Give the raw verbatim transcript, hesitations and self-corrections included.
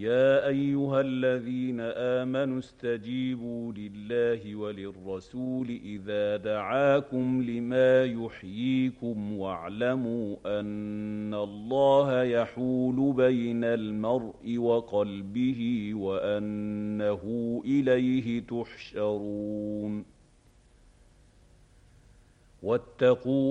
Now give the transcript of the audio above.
يا أيها الذين آمنوا استجيبوا لله وللرسول إذا دعاكم لما يحييكم واعلموا أن الله يحول بين المرء وقلبه وأنه إليه تحشرون. واتقوا